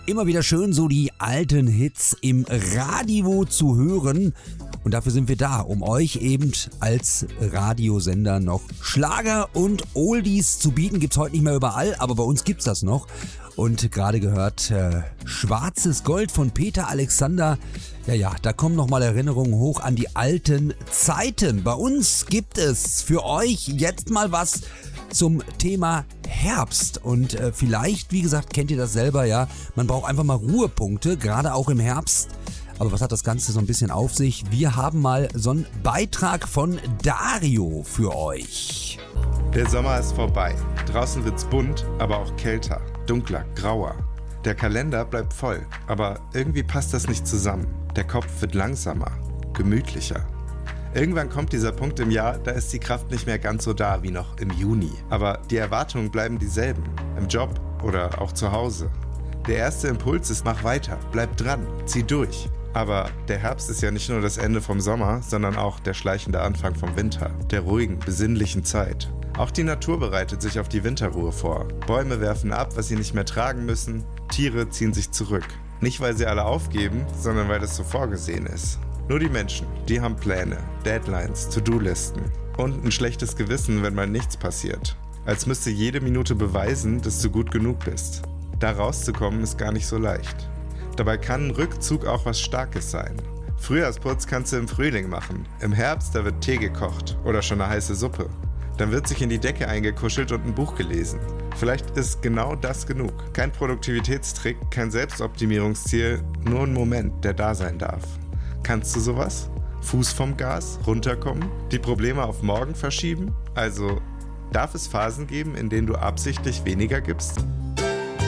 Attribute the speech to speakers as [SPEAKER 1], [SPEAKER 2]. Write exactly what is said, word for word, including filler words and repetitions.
[SPEAKER 1] Immer wieder schön, so die alten Hits im Radio zu hören. Und dafür sind wir da, um euch eben als Radiosender noch Schlager und Oldies zu bieten. Gibt's heute nicht mehr überall, aber bei uns gibt's das noch. Und gerade gehört äh, Schwarzes Gold von Peter Alexander. Ja, ja, da kommen nochmal Erinnerungen hoch an die alten Zeiten. Bei uns gibt es für euch jetzt mal was zum Thema Herbst. Und äh, vielleicht, wie gesagt, kennt ihr das selber, ja, man braucht einfach mal Ruhepunkte, gerade auch im Herbst. Aber was hat das Ganze so ein bisschen auf sich? Wir haben mal so einen Beitrag von Dario für euch.
[SPEAKER 2] Der Sommer ist vorbei. Draußen wird's bunt, aber auch kälter, dunkler, grauer. Der Kalender bleibt voll, aber irgendwie passt das nicht zusammen. Der Kopf wird langsamer, gemütlicher. Irgendwann kommt dieser Punkt im Jahr, da ist die Kraft nicht mehr ganz so da wie noch im Juni. Aber die Erwartungen bleiben dieselben, im Job oder auch zu Hause. Der erste Impuls ist, mach weiter, bleib dran, zieh durch. Aber der Herbst ist ja nicht nur das Ende vom Sommer, sondern auch der schleichende Anfang vom Winter, der ruhigen, besinnlichen Zeit. Auch die Natur bereitet sich auf die Winterruhe vor. Bäume werfen ab, was sie nicht mehr tragen müssen, Tiere ziehen sich zurück. Nicht, weil sie alle aufgeben, sondern weil das so vorgesehen ist. Nur die Menschen, die haben Pläne, Deadlines, To-Do-Listen und ein schlechtes Gewissen, wenn mal nichts passiert. Als müsste jede Minute beweisen, dass du gut genug bist. Da rauszukommen ist gar nicht so leicht. Dabei kann ein Rückzug auch was Starkes sein. Frühjahrsputz kannst du im Frühling machen. Im Herbst, da wird Tee gekocht oder schon eine heiße Suppe. Dann wird sich in die Decke eingekuschelt und ein Buch gelesen. Vielleicht ist genau das genug. Kein Produktivitätstrick, kein Selbstoptimierungsziel, nur ein Moment, der da sein darf. Kannst du sowas? Fuß vom Gas, runterkommen, die Probleme auf morgen verschieben? Also, darf es Phasen geben, in denen du absichtlich weniger gibst?